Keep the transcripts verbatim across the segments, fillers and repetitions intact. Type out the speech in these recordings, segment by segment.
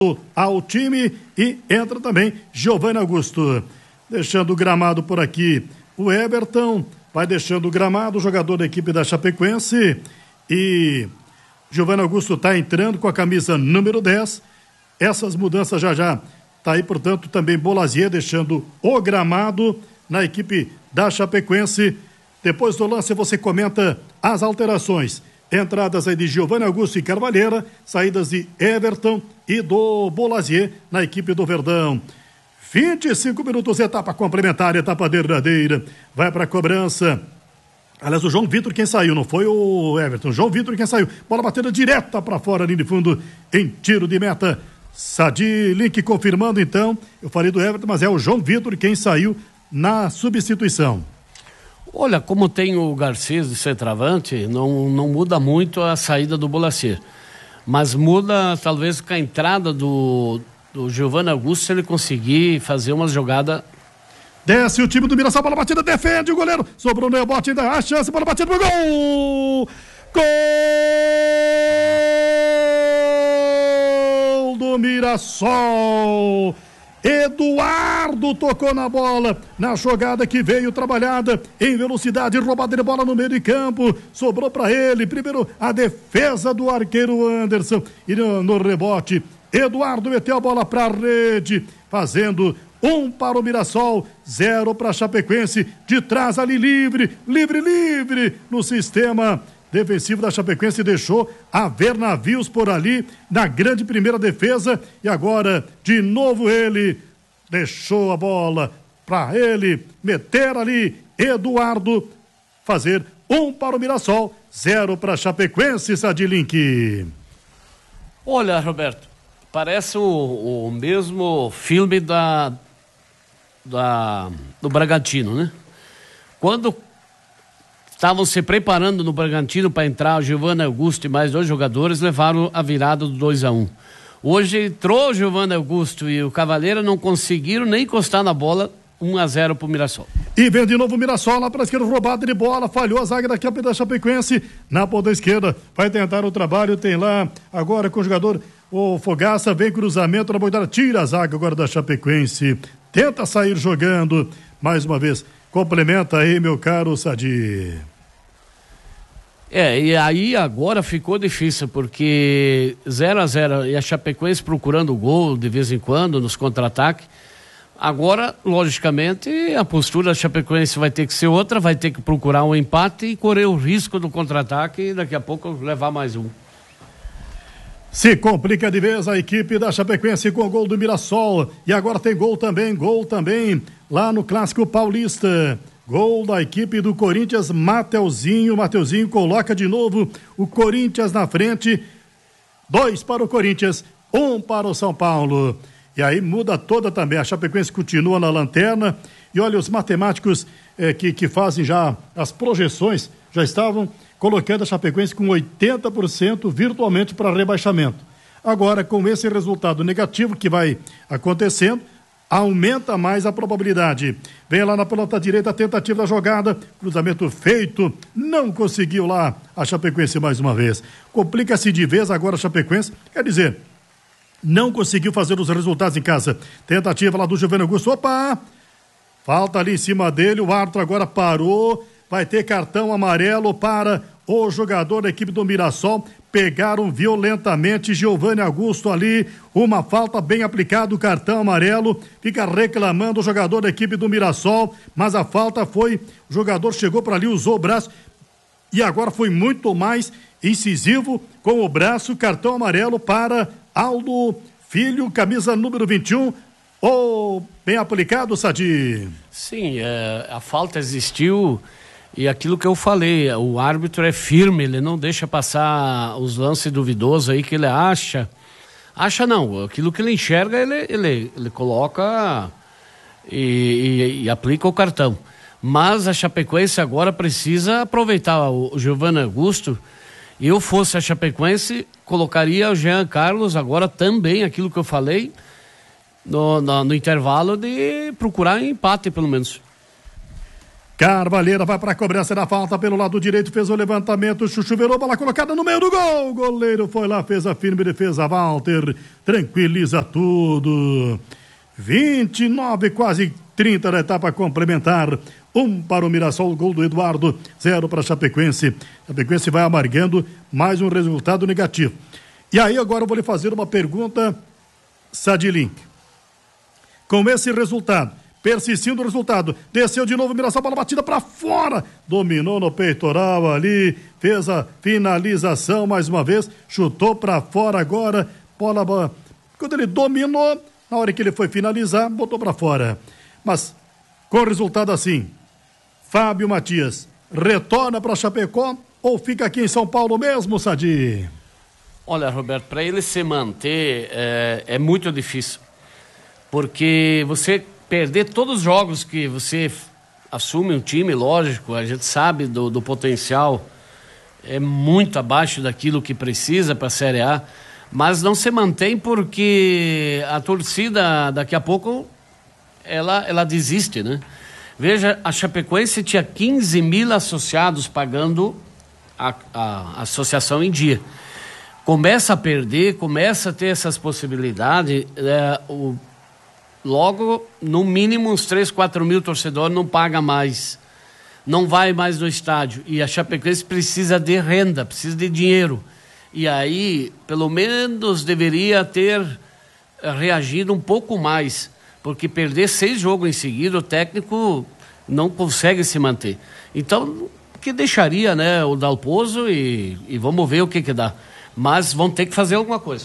ao time e entra também Giovanni Augusto. Deixando o gramado por aqui, o Everton vai deixando o gramado, o jogador da equipe da Chapecoense, e Giovanni Augusto está entrando com a camisa número dez. Essas mudanças já já tá aí, portanto, também Bolazier deixando o gramado na equipe da Chapecoense. Depois do lance você comenta as alterações. Entradas aí de Giovanni Augusto e Carvalheira, saídas de Everton e do Bolazier na equipe do Verdão. vinte e cinco minutos, etapa complementar, etapa derradeira. Vai para a cobrança. Aliás, o João Vitor quem saiu, não foi o Everton. João Vitor quem saiu. Bola batida direta para fora, linha de fundo, em tiro de meta. Sadi Link confirmando então. Eu falei do Everton, mas é o João Vitor quem saiu na substituição. Olha, como tem o Garcês de centroavante, não, não muda muito a saída do Bolazier. Mas muda talvez com a entrada do, do Giovanni Augusto, se ele conseguir fazer uma jogada. Desce o time do Mirassol, bola batida, defende o goleiro. Sobrou no rebote, ainda a chance, bola batida pro gol! Gol do Mirassol! Eduardo tocou na bola, na jogada que veio trabalhada em velocidade, roubada de bola no meio de campo, sobrou para ele, primeiro a defesa do arqueiro Anderson, e no, no rebote, Eduardo meteu a bola para a rede, fazendo um para o Mirassol, zero para a Chapecoense, de trás ali livre, livre, livre, no sistema defensivo da Chapecoense, deixou haver navios por ali na grande primeira defesa, e agora de novo ele deixou a bola para ele meter ali, Eduardo, fazer um para o Mirassol, zero para a Chapecoense. Sadilink. Olha, Roberto, parece o, o mesmo filme da, da do Bragantino, né? Quando estavam se preparando no Bragantino para entrar o Giovanni Augusto e mais dois jogadores, levaram a virada do dois a um. Hoje entrou o Giovanni Augusto e o Cavaleira, não conseguiram nem encostar na bola, um a zero pro Mirassol. E vem de novo o Mirassol lá para a esquerda, roubada de bola, falhou a zaga daqui da Chapecoense, na ponta esquerda, vai tentar o trabalho, tem lá agora com o jogador, o Fogaça, vem cruzamento na boiada, tira a zaga agora da Chapecoense, tenta sair jogando, mais uma vez, complementa aí, meu caro Sadi. É, e aí agora ficou difícil, porque zero a zero e a Chapecoense procurando o gol de vez em quando nos contra-ataques. Agora, logicamente, a postura da Chapecoense vai ter que ser outra, vai ter que procurar um empate e correr o risco do contra-ataque e daqui a pouco levar mais um. Se complica de vez a equipe da Chapecoense com o gol do Mirassol, e agora tem gol também, gol também lá no Clássico Paulista. Gol da equipe do Corinthians, Mateuzinho, Mateuzinho coloca de novo o Corinthians na frente, dois para o Corinthians, um para o São Paulo, e aí muda toda também, a Chapecoense continua na lanterna, e olha, os matemáticos eh, que, que fazem já as projeções, já estavam colocando a Chapecoense com oitenta por cento virtualmente para rebaixamento. Agora, com esse resultado negativo que vai acontecendo, aumenta mais a probabilidade. Vem lá na ponta direita, a tentativa da jogada, cruzamento feito, não conseguiu lá a Chapecoense mais uma vez. Complica-se de vez agora a Chapecoense, quer dizer, não conseguiu fazer os resultados em casa. Tentativa lá do Giovanni Augusto, opa! Falta ali em cima dele, o árbitro agora parou, vai ter cartão amarelo para o jogador da equipe do Mirassol. Pegaram violentamente Giovanni Augusto ali, uma falta bem aplicada, o cartão amarelo, fica reclamando o jogador da equipe do Mirassol, mas a falta foi, o jogador chegou para ali, usou o braço, e agora foi muito mais incisivo com o braço, cartão amarelo para Aldo Filho, camisa número vinte e um, ou bem aplicado, Sadi? Sim, é, a falta existiu. E aquilo que eu falei, o árbitro é firme, ele não deixa passar os lances duvidosos aí que ele acha. Acha não, aquilo que ele enxerga, ele, ele, ele coloca e, e, e aplica o cartão. Mas a Chapecoense agora precisa aproveitar o, o Giovanni Augusto. E eu fosse a Chapecoense, colocaria o Jean Carlos agora também, aquilo que eu falei, no, no, no intervalo de procurar empate pelo menos. Carvalheira vai para a cobrança da falta pelo lado direito, fez o levantamento, Chuchu virou, bola colocada no meio do gol, o goleiro foi lá, fez a firme defesa, Walter, tranquiliza tudo. vinte e nove, quase trinta da etapa complementar, um para o Mirassol, gol do Eduardo, zero para a Chapecoense. Chapecoense vai amargando mais um resultado negativo. E aí agora eu vou lhe fazer uma pergunta, Sadilink. Com esse resultado, persistindo o resultado, desceu de novo o Mirassol, bola batida para fora, dominou no peitoral ali, fez a finalização mais uma vez, chutou para fora agora, bola, quando ele dominou, na hora que ele foi finalizar, botou para fora. Mas com o resultado assim, Fábio Matias retorna para Chapecó ou fica aqui em São Paulo mesmo, Sadi? Olha, Roberto, para ele se manter é, é muito difícil, porque você perder todos os jogos que você assume um time, lógico, a gente sabe do, do potencial, é muito abaixo daquilo que precisa para a Série A, mas não se mantém porque a torcida daqui a pouco ela, ela desiste, né? Veja, a Chapecoense tinha quinze mil associados pagando a, a associação em dia. Começa a perder, começa a ter essas possibilidades, é, o logo, no mínimo, uns três, quatro mil torcedores não paga mais, não vai mais no estádio. E a Chapecoense precisa de renda, precisa de dinheiro. E aí, pelo menos, deveria ter reagido um pouco mais, porque perder seis jogos em seguida, o técnico não consegue se manter. Então, que deixaria, né, o Dalpozo e, e vamos ver o que que dá. Mas vão ter que fazer alguma coisa.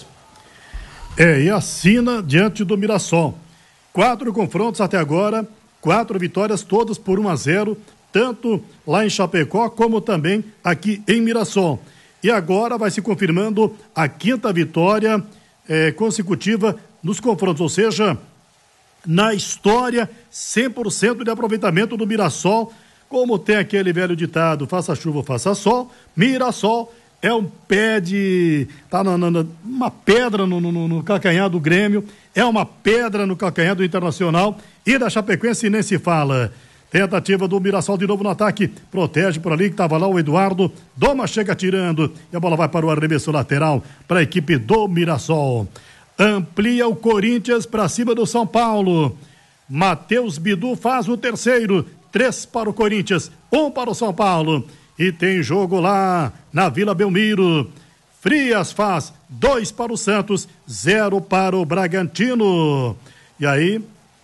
É, e assina diante do Mirassol. Quatro confrontos até agora, quatro vitórias, todas por um a zero, tanto lá em Chapecó como também aqui em Mirassol. E agora vai se confirmando a quinta vitória eh, consecutiva nos confrontos, ou seja, na história, cem por cento de aproveitamento do Mirassol, como tem aquele velho ditado, faça chuva, faça sol, Mirassol é um pé de... tá na, na, uma pedra no, no, no calcanhar do Grêmio, é uma pedra no calcanhar do Internacional e da Chapecoense nem se fala. Tentativa do Mirassol de novo no ataque, protege por ali que estava lá o Eduardo, Doma chega tirando e a bola vai para o arremesso lateral para a equipe do Mirassol. Amplia o Corinthians para cima do São Paulo. Matheus Bidu faz o terceiro, três para o Corinthians, um para o São Paulo. E tem jogo lá na Vila Belmiro. Frias faz dois para o Santos, zero para o Bragantino. E aí,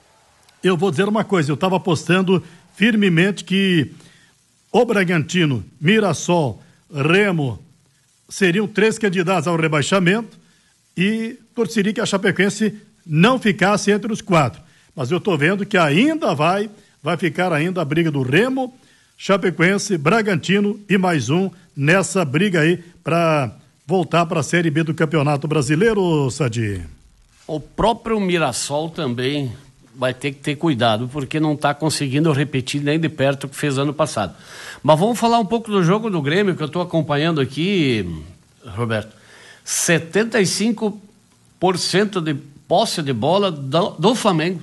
eu vou dizer uma coisa, eu estava apostando firmemente que o Bragantino, Mirassol, Remo seriam três candidatos ao rebaixamento e torceria que a Chapecoense não ficasse entre os quatro. Mas eu estou vendo que ainda vai, vai ficar ainda a briga do Remo, Chapecoense, Bragantino e mais um nessa briga aí para voltar para a Série B do Campeonato Brasileiro, Sadi. O próprio Mirassol também vai ter que ter cuidado, porque não está conseguindo repetir nem de perto o que fez ano passado. Mas vamos falar um pouco do jogo do Grêmio, que eu estou acompanhando aqui, Roberto. setenta e cinco por cento de posse de bola do, do Flamengo.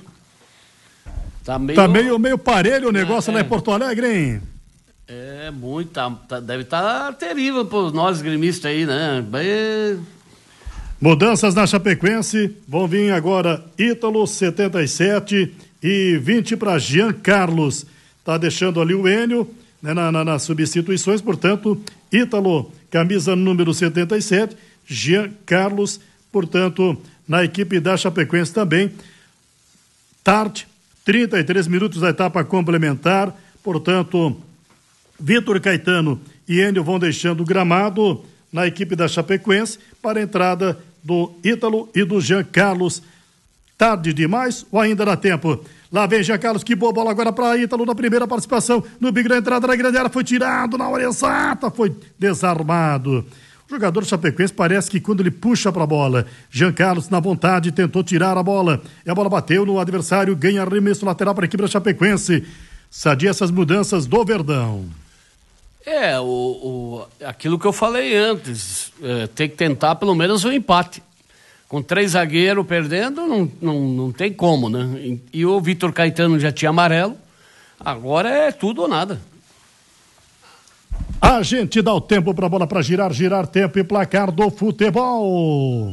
Tá meio, tá meio, meio parelho o negócio é, lá em Porto Alegre, hein? É, muito, tá, tá, deve estar tá terrível para nós gremistas aí, né? Bem... Mudanças na Chapecoense, vão vir agora Ítalo, setenta e sete e vinte para Jean Carlos. Tá deixando ali o Enio, né, na, na, nas substituições, portanto, Ítalo, camisa número setenta e sete, Jean Carlos, portanto, na equipe da Chapecoense também. Tarde, trinta e três minutos da etapa complementar, portanto, Vitor Caetano e Enio vão deixando o gramado na equipe da Chapecoense para a entrada do Ítalo e do Jean Carlos. Tarde demais ou ainda dá tempo? Lá vem Jean Carlos, que boa bola agora para Ítalo na primeira participação no Big da entrada na grande área, foi tirado na hora exata, foi desarmado. O jogador Chapecoense parece que quando ele puxa para a bola, Jean Carlos na vontade tentou tirar a bola, e a bola bateu no adversário, ganha arremesso lateral para a equipe da Chapecoense. Sadia essas mudanças do Verdão. É, o, o, aquilo que eu falei antes, é, tem que tentar pelo menos um empate. Com três zagueiros perdendo, não, não, não tem como, né? E, e o Vitor Caetano já tinha amarelo, Agora é tudo ou nada. A gente dá o tempo para a bola para girar, girar tempo e placar do futebol.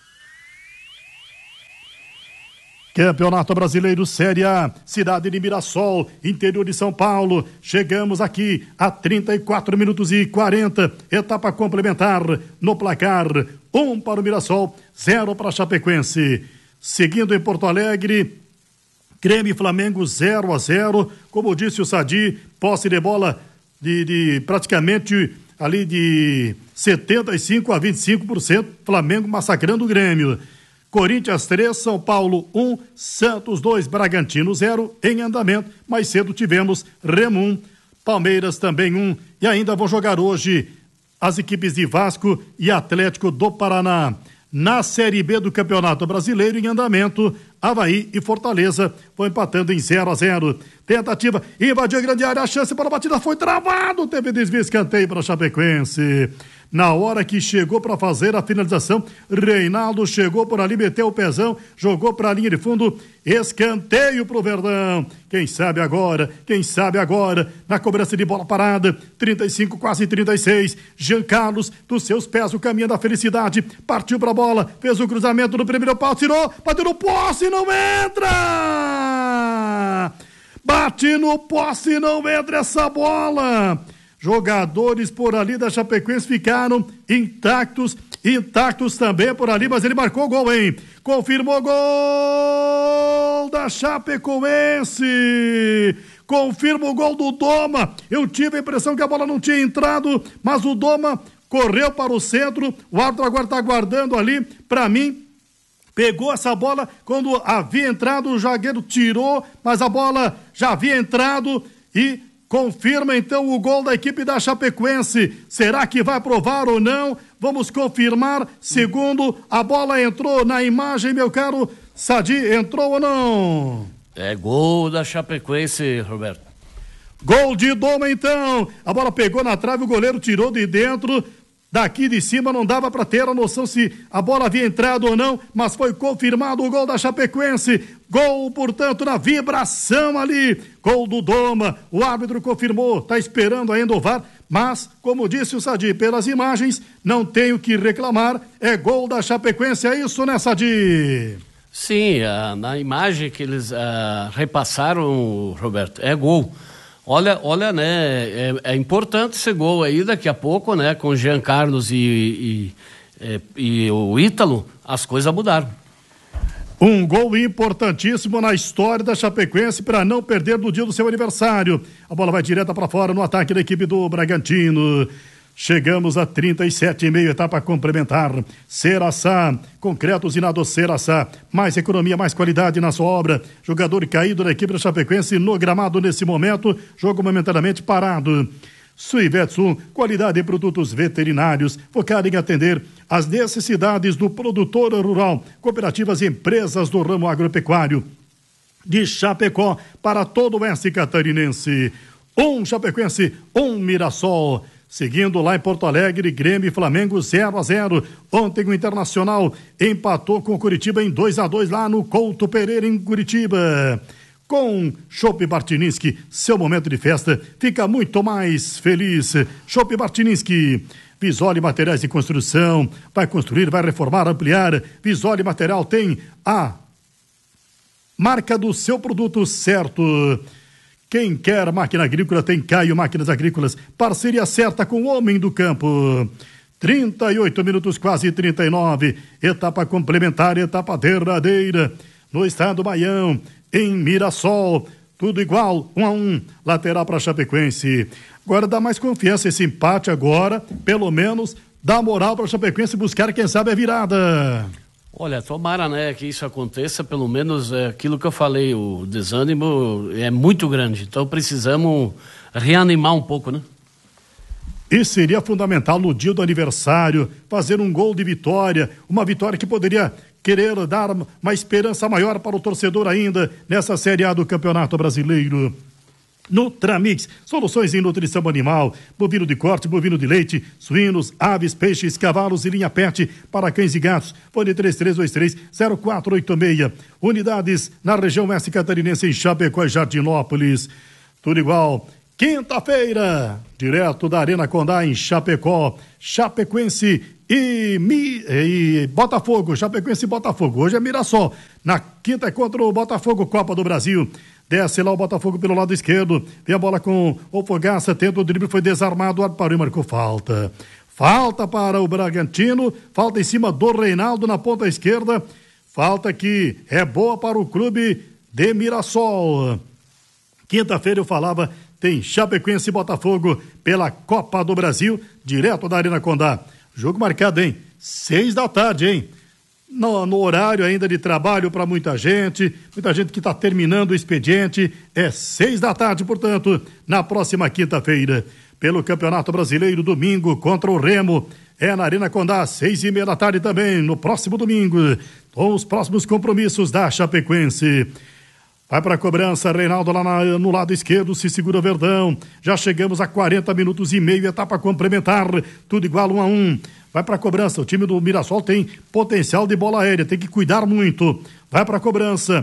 Campeonato Brasileiro Série A, cidade de Mirassol, interior de São Paulo. Chegamos aqui a trinta e quatro minutos e quarenta, etapa complementar no placar. Um para o Mirassol, zero para a Chapecoense. Seguindo em Porto Alegre, Grêmio e Flamengo zero a zero. Como disse o Sadi, posse de bola de, de praticamente ali de setenta e cinco a vinte e cinco por cento. Flamengo massacrando o Grêmio. Corinthians três, São Paulo um, Santos dois, Bragantino zero, em andamento. Mais cedo tivemos Remo um, Palmeiras também um, e ainda vão jogar hoje as equipes de Vasco e Atlético do Paraná. Na Série B do Campeonato Brasileiro, em andamento, Avaí e Fortaleza vão empatando em zero a zero. Tentativa, invadiu a grande área, a chance para a batida foi travado, teve desvio, escanteio para a Chapecoense. Na hora que chegou para fazer a finalização, Reinaldo chegou por ali, meteu o pezão, jogou para a linha de fundo, escanteio pro Verdão. Quem sabe agora, quem sabe agora, na cobrança de bola parada, trinta e cinco, quase trinta e seis, Jean Carlos, dos seus pés, o caminho da felicidade, partiu pra bola, fez o cruzamento no primeiro pau, tirou, bateu no poste e não entra! Bate no poste e não entra essa bola! Jogadores por ali da Chapecoense ficaram intactos, intactos também por ali, mas ele marcou o gol, hein? Confirmou gol da Chapecoense! Confirma o gol do Doma. Eu tive a impressão que a bola não tinha entrado, mas o Doma correu para o centro, o árbitro agora está aguardando ali, para mim, pegou essa bola, quando havia entrado, o zagueiro tirou, mas a bola já havia entrado e confirma então o gol da equipe da Chapecoense. Será que vai provar ou não? Vamos confirmar. Segundo, a bola entrou na imagem, meu caro Sadi, entrou ou não? É gol da Chapecoense, Roberto. Gol de Doma então. A bola pegou na trave, o goleiro tirou de dentro. Daqui de cima não dava para ter a noção se a bola havia entrado ou não, mas foi confirmado o gol da Chapecoense. Gol, portanto, na vibração ali. Gol do Doma. O árbitro confirmou, está esperando ainda o V A R, mas, como disse o Sadi, pelas imagens, não tem o que reclamar. É gol da Chapecoense, é isso, né, Sadi? Sim, uh, na imagem que eles uh, repassaram, Roberto, é gol. Olha, olha, né, é, é importante esse gol aí, daqui a pouco, né, com o Jean Carlos e, e, e, e o Ítalo, as coisas mudaram. Um gol importantíssimo na história da Chapecoense para não perder no dia do seu aniversário. A bola vai direta para fora no ataque da equipe do Bragantino. Chegamos a trinta e sete e meio, etapa complementar. Ceraçá, concreto usinado Ceraçá. Mais economia, mais qualidade na sua obra. Jogador caído da equipe da Chapecoense no gramado nesse momento. Jogo momentaneamente parado. Suivetsu, qualidade em produtos veterinários, focado em atender as necessidades do produtor rural. Cooperativas e empresas do ramo agropecuário. De Chapecó para todo o oeste catarinense. Um Chapecoense, um Mirassol. Seguindo lá em Porto Alegre, Grêmio e Flamengo zero a zero. Ontem o Internacional empatou com o Curitiba em dois a dois lá no Couto Pereira, em Curitiba. Com Chopp Bartininsky, seu momento de festa fica muito mais feliz. Chopp Bartininsky, Visole Materiais de Construção, vai construir, vai reformar, ampliar. Visole Material tem a marca do seu produto certo. Quem quer máquina agrícola tem Caio Máquinas Agrícolas, parceria certa com o homem do campo. trinta e oito minutos, quase trinta e nove, etapa complementar, etapa derradeira, no estado do Baião, em Mirassol, tudo igual, um a um, lateral para Chapecoense. Agora dá mais confiança esse empate agora, pelo menos dá moral para Chapecoense buscar, quem sabe, a virada. Olha, tomara, né, que isso aconteça, pelo menos é aquilo que eu falei, o desânimo é muito grande, então precisamos reanimar um pouco, né? E seria fundamental no dia do aniversário fazer um gol de vitória, uma vitória que poderia querer dar uma esperança maior para o torcedor ainda nessa Série A do Campeonato Brasileiro. Nutramix, soluções em nutrição animal, bovino de corte, bovino de leite, suínos, aves, peixes, cavalos e linha pet para cães e gatos. Fone três três dois três, zero quatro oito seis. Unidades na região oeste catarinense, em Chapecó e Jardinópolis. tudo igual. Quinta-feira, direto da Arena Condá em Chapecó, Chapecoense e, Mi, e Botafogo, Chapecoense e Botafogo. Hoje é Mirassol, na quinta é contra o Botafogo, Copa do Brasil. Desce lá o Botafogo pelo lado esquerdo, vem a bola com o Fogaça, tenta o drible, foi desarmado, o parou e marcou falta. Falta para o Bragantino, falta em cima do Reinaldo na ponta esquerda, falta que é boa para o clube de Mirassol. Quinta-feira eu falava, tem Chapecoense e Botafogo pela Copa do Brasil, direto da Arena Condá. Jogo marcado, hein? Seis da tarde, hein? No, no horário ainda de trabalho para muita gente, muita gente que está terminando o expediente, é seis da tarde, portanto, na próxima quinta-feira, pelo Campeonato Brasileiro, domingo, contra o Remo, é na Arena Condá, seis e meia da tarde também, no próximo domingo, com os próximos compromissos da Chapecoense. Vai para a cobrança, Reinaldo lá na, no lado esquerdo, se segura o Verdão. Já chegamos a quarenta minutos e meio, etapa complementar, tudo igual um a um. Vai para a cobrança, o time do Mirassol tem potencial de bola aérea, tem que cuidar muito. Vai para a cobrança,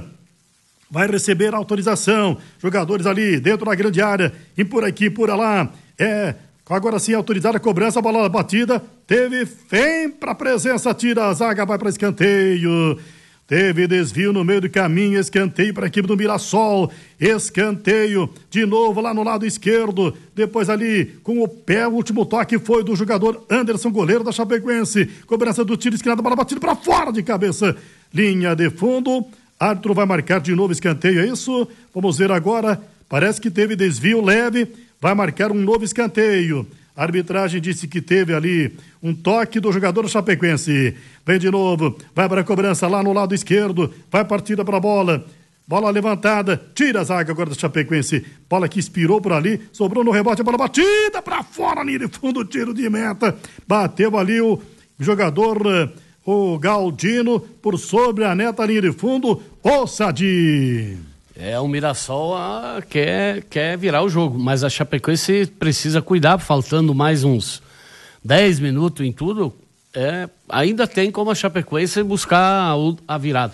vai receber autorização. Jogadores ali dentro da grande área, e por aqui, por lá. É, agora sim, autorizada a cobrança, a bola batida. Teve fém para a presença, tira a zaga, vai para escanteio. Teve desvio no meio do caminho, escanteio para a equipe do Mirassol, escanteio de novo lá no lado esquerdo, depois ali com o pé, o último toque foi do jogador Anderson, goleiro da Chapecoense, cobrança do tiro esquerdo, bola batida para fora de cabeça, linha de fundo, árbitro vai marcar de novo escanteio, é isso? Vamos ver agora, parece que teve desvio leve, vai marcar um novo escanteio. A arbitragem disse que teve ali um toque do jogador Chapecoense. Vem de novo, vai para a cobrança lá no lado esquerdo, vai partida para a bola. Bola levantada, tira a zaga agora do Chapecoense. Bola que expirou por ali, sobrou no rebote, a bola batida para fora, linha de fundo, tiro de meta. Bateu ali o jogador, o Galdino, por sobre a neta linha de fundo, o Sadi. É, o Mirassol ah, quer, quer virar o jogo, mas a Chapecoense precisa cuidar, faltando mais uns dez minutos em tudo, é, ainda tem como a Chapecoense buscar a, a virada.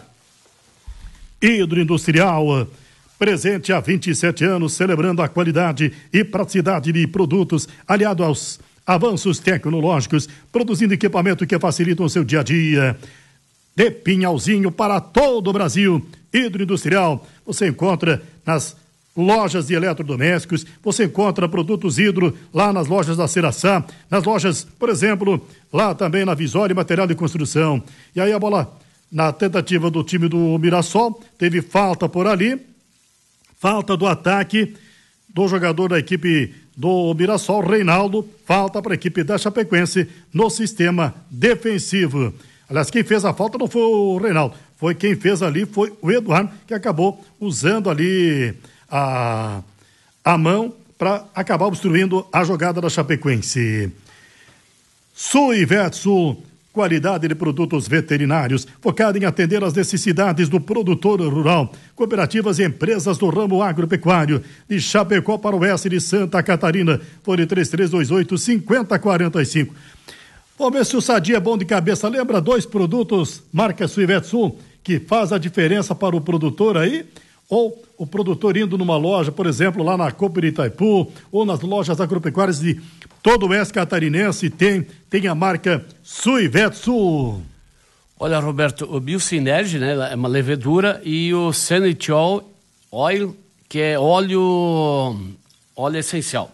Hidroindustrial, presente há vinte e sete anos, celebrando a qualidade e praticidade de produtos, aliado aos avanços tecnológicos, produzindo equipamento que facilitam o seu dia a dia. De Pinhalzinho para todo o Brasil, Hidroindustrial, você encontra nas lojas de eletrodomésticos, você encontra produtos hidro lá nas lojas da Ceraçá, nas lojas, por exemplo, lá também na Visória, material de construção. E aí a bola, na tentativa do time do Mirassol, teve falta por ali, falta do ataque do jogador da equipe do Mirassol, Reinaldo, falta para a equipe da Chapecoense no sistema defensivo. Aliás, quem fez a falta não foi o Reinaldo, foi quem fez ali, foi o Eduardo, que acabou usando ali a, a mão para acabar obstruindo a jogada da Chapecoense. Sul e Vetsul, qualidade de produtos veterinários, focada em atender às necessidades do produtor rural. Cooperativas e empresas do ramo agropecuário, de Chapecó para o oeste de Santa Catarina, fone três três dois oito, cinco zero quatro cinco. Vamos ver se o Sadi é bom de cabeça. Lembra dois produtos, marca Suivetsul, que faz a diferença para o produtor aí? Ou o produtor indo numa loja, por exemplo, lá na Copa de Itaipu, ou nas lojas agropecuárias de todo o oeste catarinense, tem, tem a marca Suivetsul. Olha, Roberto, o Biosinerge, né, é uma levedura, e o Senetiol Oil, que é óleo, óleo essencial.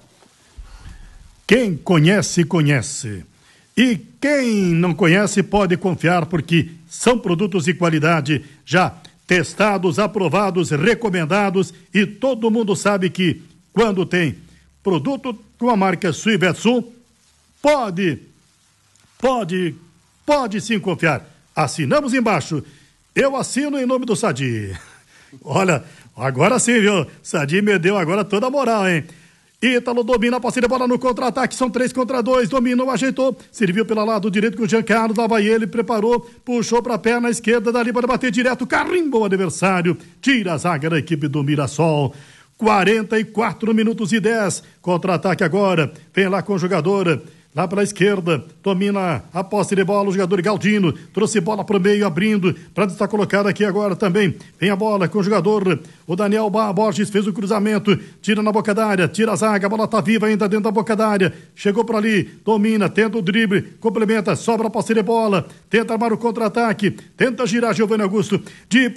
Quem conhece, conhece. E quem não conhece pode confiar, porque são produtos de qualidade já testados, aprovados, recomendados, e todo mundo sabe que quando tem produto com a marca Suivetsul, pode, pode, pode sim confiar. Assinamos embaixo. Eu assino em nome do Sadi. Olha, agora sim, viu? Sadi me deu agora toda a moral, hein? Ítalo domina a posse de bola no contra-ataque, são três contra dois, dominou, ajeitou, serviu pelo lado direito com o Giancarlo, dava ele, preparou, puxou para a perna esquerda, dali para bater direto, carimbou o adversário, tira a zaga da equipe do Mirassol. quarenta e quatro minutos e dez, contra-ataque agora, vem lá com o jogador lá pela esquerda, domina a posse de bola, o jogador Galdino, trouxe bola pro meio, abrindo, para estar colocado aqui agora também, vem a bola com o jogador, o Daniel Borges fez o cruzamento, tira na boca da área, tira a zaga, a bola tá viva ainda dentro da boca da área, chegou por ali, domina, tenta o drible, complementa, sobra a posse de bola, tenta armar o contra-ataque, tenta girar Giovanni Augusto, de